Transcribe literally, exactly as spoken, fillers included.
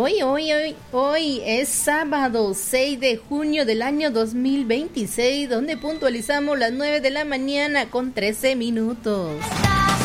Hoy, hoy, hoy, hoy es sábado seis de junio del año dos mil veintiséis, donde puntualizamos las nueve de la mañana con trece minutos.